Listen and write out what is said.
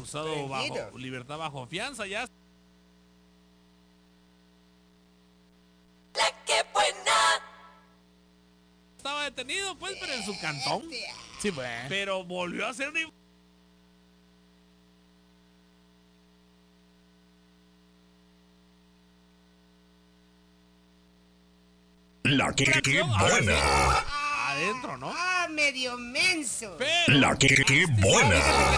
acusado bajo libertad bajo fianza ya. La que buena. Estaba detenido, pues, pero en su cantón. Sí, pues. Pero volvió a hacer una... La que buena. Adentro, ¿no? Medio menso. Pero La que buena.